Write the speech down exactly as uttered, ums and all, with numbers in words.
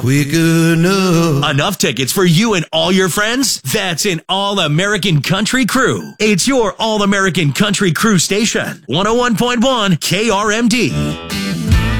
quick enough. Enough tickets for you and all your friends? That's an All-American Country Crew. It's your All-American Country Crew station. one oh one point one K R M D.